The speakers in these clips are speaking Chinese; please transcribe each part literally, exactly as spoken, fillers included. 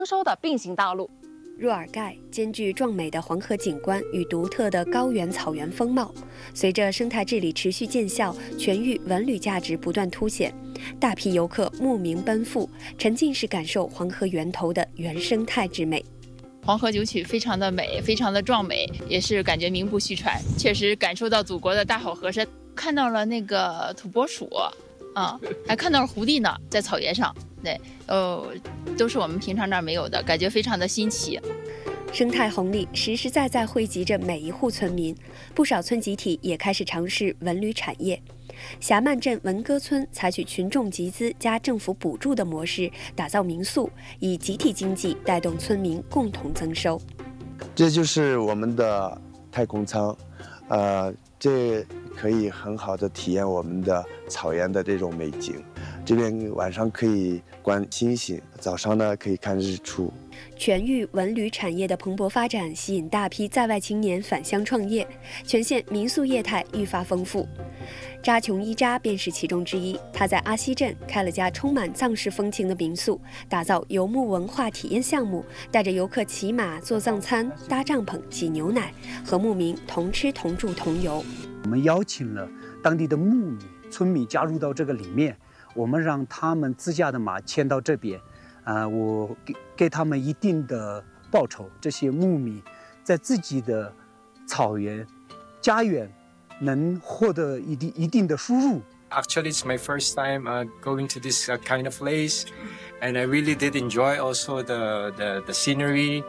收的并行道路。 若尔盖兼具壮美的黄河景观与独特的高原草原风貌，随着生态治理持续见效，全域文旅价值不断凸显，大批游客慕名奔赴，沉浸式感受黄河源头的原生态之美。 黄河九曲非常的美，非常的壮美，也是感觉名不虚传，确实感受到祖国的大好河山，看到了那个土拨鼠，啊，还看到了狐狸呢，在草原上。对，呃，都是我们平常那儿没有的，感觉非常的新奇。 生态红利实实在在惠及着每一户村民，不少村集体也开始尝试文旅产业。霞曼镇文歌村采取群众集资加政府补助的模式，打造民宿，以集体经济带动村民共同增收。 这就是我们的太空舱，呃，这可以很好的体验我们的草原的这种美景。这边晚上可以观星星，早上呢可以看日出。 全域文旅产业的蓬勃发展，吸引大批在外青年返乡创业，全县民宿业态愈发丰富。扎琼伊扎便是其中之一，他在阿西镇开了家充满藏式风情的民宿，打造游牧文化体验项目，带着游客骑马、做藏餐、搭帐篷、挤牛奶，和牧民同吃同住同游。 我们邀请了当地的牧民、村民加入到这个里面，我们让他们自驾的马牵到这边，啊、呃，我给给他们一定的报酬。这些牧民在自己的草原、家园能获得一定一定的收入。 Actually, it's my first time uh, going to this uh, kind of place, and I really did enjoy also the the, the scenery,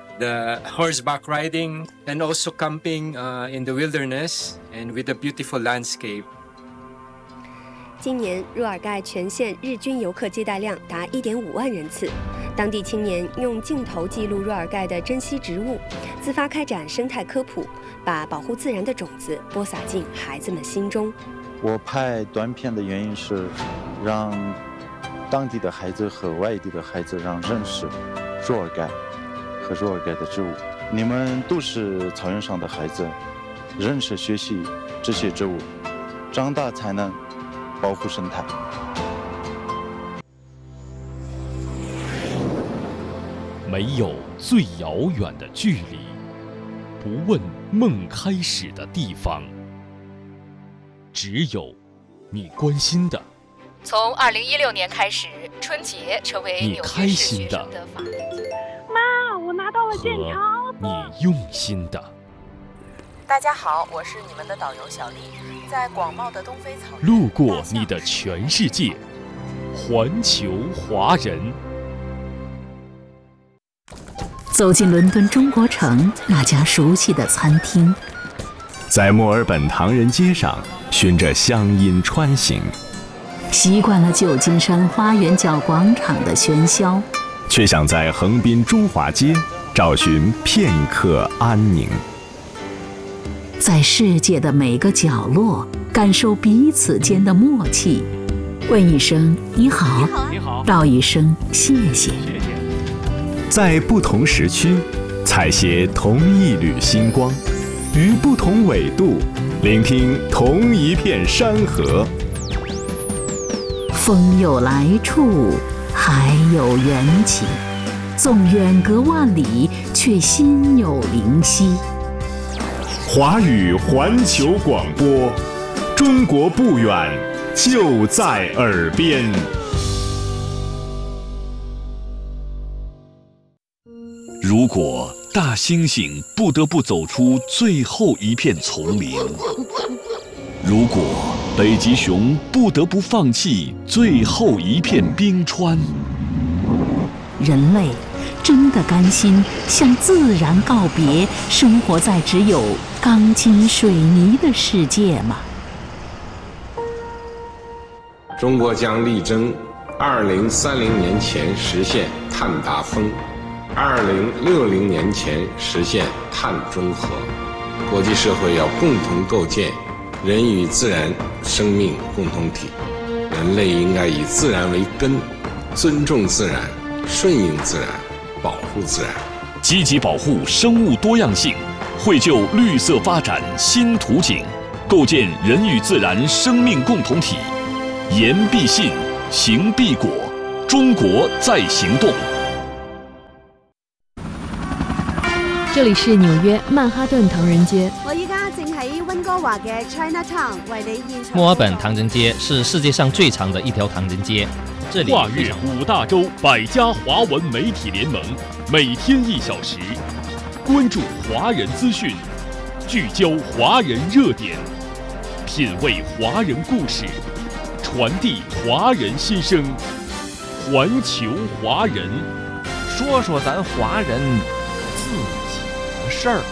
the horseback riding, and also camping uh, in the wilderness and with a beautiful landscape. 今年若尔盖全县日均游客接待量达一点五万人次，当地青年用镜头记录若尔盖的珍稀植物，自发开展生态科普，把保护自然的种子播撒进孩子们心中。 我拍短片的原因是让当地的孩子和外地的孩子让认识若尔盖和若尔盖的植物。你们都是草原上的孩子，认识学习这些植物，长大才能保护生态。 没有最遥远的距离，不问梦开始的地方，只有你关心的。 从二零一六年开始，春节成为你开心的。 妈，我拿到了健康。 你用心的。 大家好，我是你们的导游小丽，在广袤的东非草原， 路过你的全世界，环球华人。 走进伦敦中国城那家熟悉的餐厅， 在墨尔本唐人街上循着乡音穿行， 习惯了旧金山花园角广场的喧嚣， 却想在横滨中华街找寻片刻安宁。 在世界的每个角落感受彼此间的默契，问一声你好， 你好， 道一声谢谢。 在不同时区采撷同一缕星光，于不同纬度聆听同一片山河。 风有来处，海有缘起，纵远隔万里，却心有灵犀。 华语环球广播，中国不远，就在耳边。 如果大猩猩不得不走出最后一片丛林，如果北极熊不得不放弃最后一片冰川， 人类真的甘心向自然告别，生活在只有钢筋水泥的世界吗？ 中国将力争二零三零年前实现碳达峰，二零六零年前实现碳中和。国际社会要共同构建人与自然生命共同体，人类应该以自然为根，尊重自然，顺应自然，保护自然， 积极保护生物多样性，绘就绿色发展新图景，构建人与自然生命共同体。言必信，行必果，中国在行动。 这里是纽約曼哈頓唐人街。 我依家正喺溫哥華嘅 Chinatown 為你現場。 墨爾本唐人街是世界上最長的一條唐人街。這裡跨越五大洲百家華文媒體聯盟，每天一小時，關注華人資訊，聚焦華人熱點，品味華人故事，傳遞華人心聲，環球華人， 說說咱華人自己的事兒。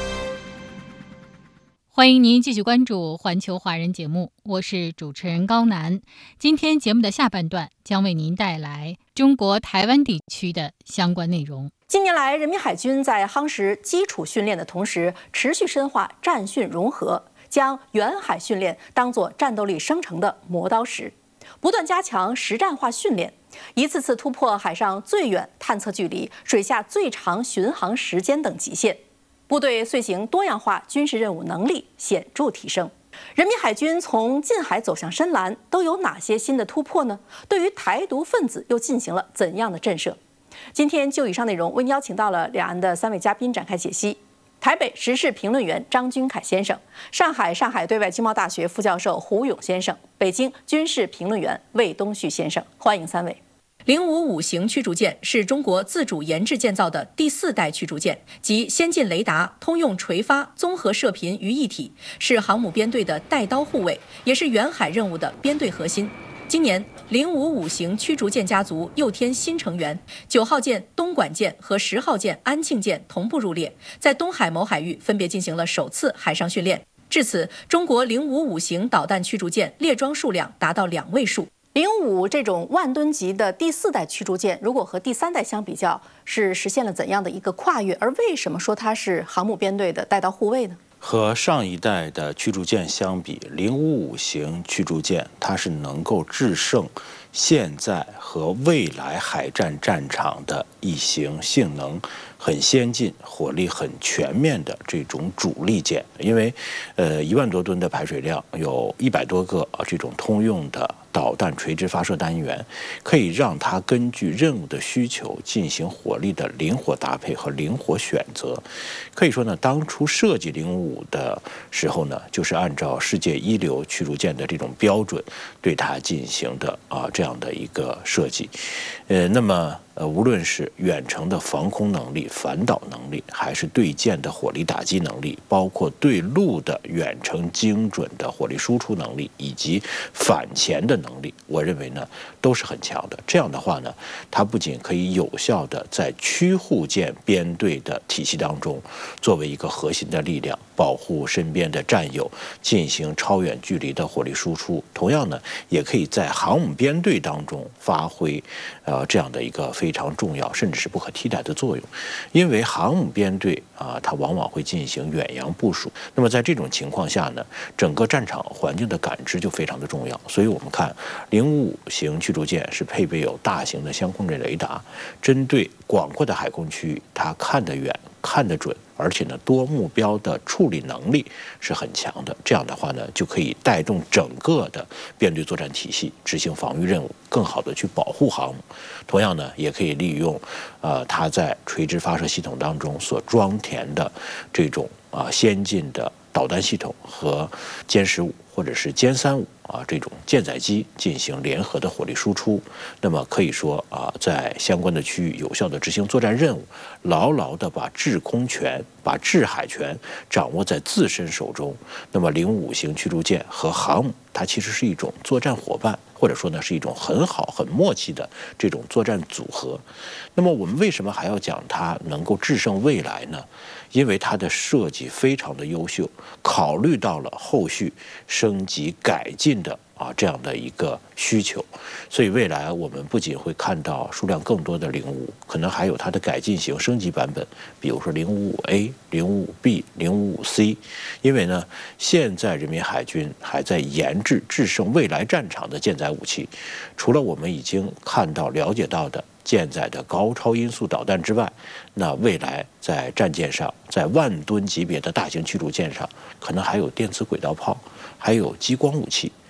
歡迎您繼續關注環球華人節目，我是主持人高楠。今天節目的下半段將為您帶來中國台灣地區的相關內容。 近年來，人民海軍在夯實基礎訓練的同時，持續深化戰訓融合，將遠海訓練當作戰鬥力生成的磨刀石，不斷加強實戰化訓練，一次次突破海上最遠探測距離、水下最長巡航時間等極限。部隊遂行多樣化軍事任務能力顯著提升。人民海軍從近海走向深藍，都有哪些新的突破呢？對於台獨分子又進行了怎樣的震懾？今天就以上內容為您邀請到了兩岸的三位嘉賓展開解析。台北時事評論員張君凱先生，上海上海對外經貿大學副教授胡勇先生，北京軍事評論員魏東旭先生，歡迎三位。零五五型驅逐艦是中國自主研製建造的第四代驅逐艦，集先進雷達、通用垂發、綜合射頻於一體，是航母編隊的帶刀護衛，也是遠海任務的編隊核心。今年，零五五型驅逐艦家族又添新成員，九號艦東莞艦和十號艦安慶艦同步入列，在東海某海域分別進行了首次海上訓練。至此，中國零五五型導彈驅逐艦列裝數量達到兩位數。零五這種萬噸級的第四代驅逐艦，如果和第三代相比較，是實現了怎樣的一個跨越？而為什麼說它是航母編隊的帶刀護衛呢？ 和上一代的驅逐艦相比，零五五型驅逐艦它是能夠制勝現在和未來海戰戰場的一型性能很先進、火力很全面的這種主力艦，因為，呃，一萬多噸的排水量，有一百多個啊這種通用的導彈垂直發射單元，可以讓它根據任務的需求進行火力的靈活搭配和靈活選擇。可以說呢，當初設計零五五的時候呢，就是按照世界一流驅逐艦的這種標準對它進行的啊這樣的一個設計。呃，那麼呃，無論是遠程的防空能力、反導能力，還是對艦的火力打擊能力，包括對陸的遠程精準的火力輸出能力，以及反潛的能力，我認為呢都是很強的。這樣的話呢，它不僅可以有效的在驅護艦編隊的體系當中作為一個核心的力量，保護身邊的戰友，進行超遠距離的火力輸出，同樣呢，也可以在航母編隊當中發揮呃這樣的一個非常重要甚至是不可替代的作用。因為航母編隊啊、呃，它往往會進行遠洋部署，那麼在這種情況下呢，整個戰場環境的感知就非常的重要。所以我們看零五五型驅逐艦是配備有大型的相控陣雷達，針對廣闊的海空區域，它看得遠、看得準，而且呢，多目標的處理能力是很強的。這樣的話呢，就可以帶動整個的編隊作戰體系執行防禦任務，更好的去保護航母。同樣呢，也可以利用，呃，它在垂直發射系統當中所裝填的這種啊、呃、先進的導彈系統和殲十五或者是殲三五啊這種艦載機進行聯合的火力輸出。那麼可以說啊，在相關的區域有效的執行作戰任務，牢牢的把制空權、把制海權掌握在自身手中。那麼零五型驅逐艦和航母，它其實是一種作戰夥伴，或者說呢是一種很好很默契的這種作戰組合。那麼我們為什麼還要講它能夠制勝未來呢？因為它的設計非常的優秀，考慮到了後續升級改進的啊這樣的一個需求，所以未來我們不僅會看到數量更多的零五五，可能還有它的改進型升級版本，比如說零五五 A、零五五 B、零五五 C。因為呢，現在人民海軍還在研製制勝未來戰場的艦載武器，除了我們已經看到了解到的艦載的高超音速導彈之外，那未來在戰艦上，在萬噸級別的大型驅逐艦上，可能還有電磁軌道炮，還有激光武器。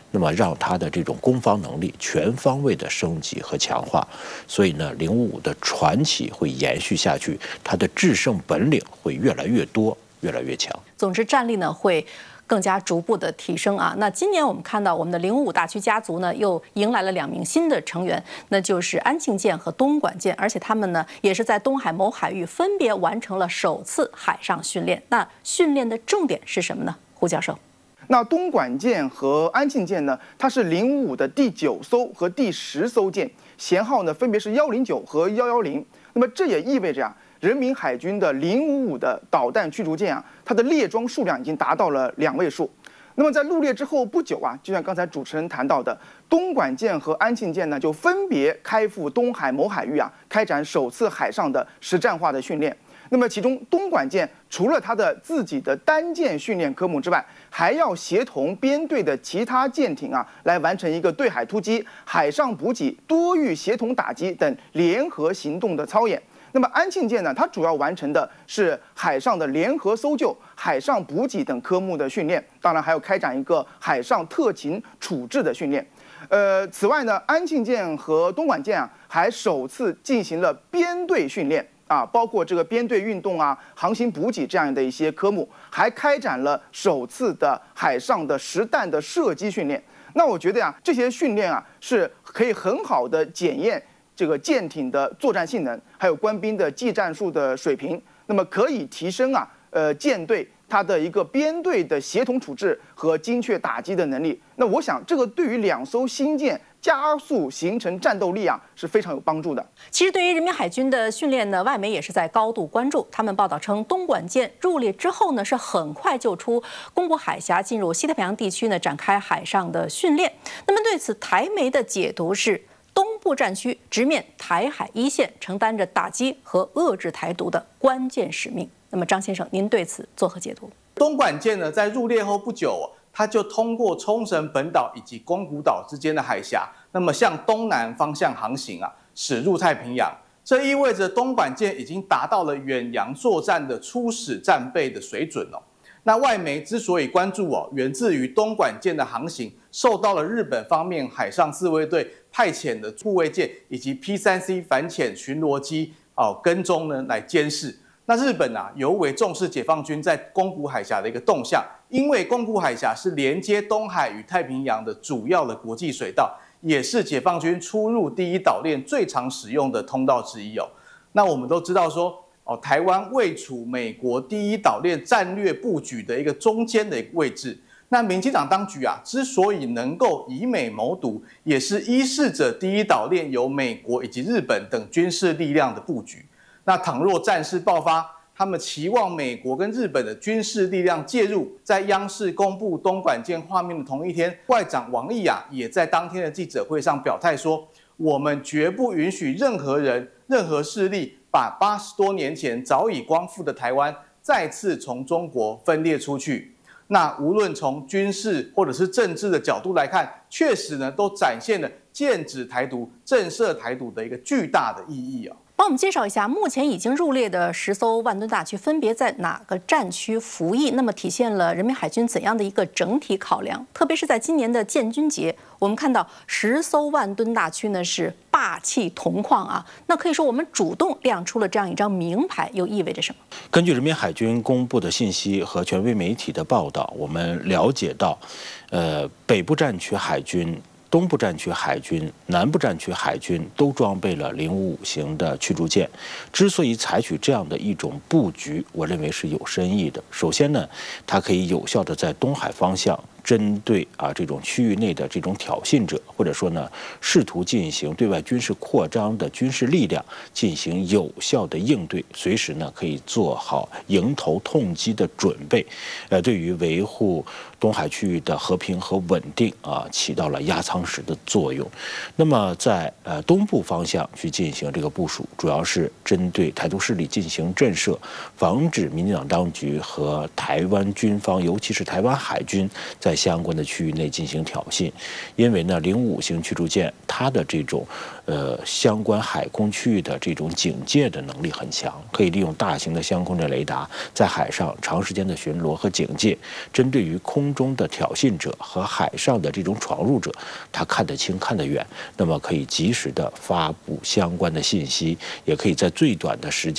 那么让它的这种攻防能力全方位的升级和强化。所以呢，零五五的传奇会延续下去，它的制胜本领会越来越多，越来越强。 总之，战力呢会更加逐步的提升啊。那今年我们看到我们的零五五大区家族呢，又迎来了两名新的成员，那就是安庆舰和东莞舰，而且他们呢也是在东海某海域分别完成了首次海上训练。那训练的重点是什么呢？胡教授。 那东莞舰和安庆舰呢，它是零五五的第九艘和第十艘舰，舷号呢分别是幺零九和幺幺零。那么这也意味着啊，人民海军的零五五的导弹驱逐舰啊，它的列装数量已经达到了两位数。那么在入列之后不久啊，就像刚才主持人谈到的，东莞舰和安庆舰呢，就分别开赴东海某海域啊，开展首次海上的实战化的训练。那么其中东莞舰除了它的自己的单舰训练科目之外，还要协同编队的其他舰艇啊，来完成一个对海突击、海上补给、多域协同打击等联合行动的操演。那么安庆舰呢，它主要完成的是海上的联合搜救、海上补给等科目的训练，当然还要开展一个海上特勤处置的训练。呃，此外呢，安庆舰和东莞舰啊，还首次进行了编队训练。啊，包括这个编队运动啊、航行补给这样的一些科目，还开展了首次的海上的实弹的射击训练。那我觉得呀，这些训练啊是可以很好的检验这个舰艇的作战性能，还有官兵的技战术的水平。那么可以提升啊，呃，舰队它的一个编队的协同处置和精确打击的能力。那我想，这个对于两艘新舰加速形成战斗力啊，是非常有帮助的。 其实，对于人民海军的训练呢，外媒也是在高度关注。他们报道称，东莞舰入列之后呢，是很快就出宫古海峡，进入西太平洋地区呢，展开海上的训练。那么对此，台媒的解读是，东部战区直面台海一线，承担着打击和遏制台独的关键使命。那么，张先生，您对此作何解读？ 东莞舰呢，在入列后不久，它就通过冲绳本岛以及宫古岛之间的海峡，那么向东南方向航行啊，驶入太平洋。这意味着东莞舰已经达到了远洋作战的初始战备的水准哦。那外媒之所以关注哦，源自于东莞舰的航行受到了日本方面海上自卫队派遣的护卫舰以及 P 三 C 反潜巡逻机哦跟踪呢来监视。那日本啊尤为重视解放军在宫古海峡的一个动向，因为宫古海峡是连接东海与太平洋的主要的国际水道，也是解放军出入第一岛链最常使用的通道之一哦。那我们都知道说，哦，台湾位处美国第一岛链战略布局的一个中间的一个位置。那民进党当局啊，之所以能够以美谋独，也是依恃着第一岛链由美国以及日本等军事力量的布局。那倘若战事爆发，他们期望美国跟日本的军事力量介入。在央视公布东莞舰画面的同一天，外长王毅啊也在当天的记者会上表态说，我们绝不允许任何人、任何势力把八十多年前早已光复的台湾再次从中国分裂出去。那无论从军事或者是政治的角度来看，确实呢都展现了剑指台独、震慑台独的一个巨大的意义啊。 帮我们介绍一下，目前已经入列的十艘万吨大驱分别在哪个战区服役？那么体现了人民海军怎样的一个整体考量？特别是在今年的建军节，我们看到十艘万吨大驱呢是霸气铜矿啊，那可以说我们主动亮出了这样一张名牌，又意味着什么？ 根据人民海军公布的信息和权威媒体的报道，我们了解到，呃，北部战区海军、东部战区海军、南部战区海军都装备了零五五型的驱逐舰。之所以采取这样的一种布局，我认为是有深意的。首先呢，它可以有效地在东海方向针对啊这种区域内的这种挑衅者，或者说呢试图进行对外军事扩张的军事力量进行有效的应对，随时呢可以做好迎头痛击的准备。呃，对于维护东海区域的和平和稳定啊，起到了压舱石的作用。那么在呃东部方向去进行这个部署，主要是针对台独势力进行震慑，防止民进党当局和台湾军方，尤其是台湾海军在相关的区域内进行挑衅。因为呢，零五五型驱逐舰它的这种呃相关海空区域的这种警戒的能力很强，可以利用大型的相控阵雷达在海上长时间的巡逻和警戒，针对于空中的挑衅者和海上的这种闯入者，它看得清看得远，那么可以及时的发布相关的信息，也可以在最短的时间